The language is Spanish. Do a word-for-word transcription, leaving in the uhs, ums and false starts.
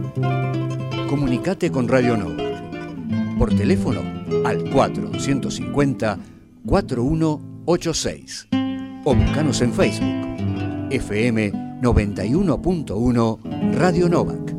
Comunicate con Radio Novak por teléfono al cuatro dos cinco cero, cuatro uno ocho seis o buscanos en Facebook F M noventa y uno punto uno Radio Novak.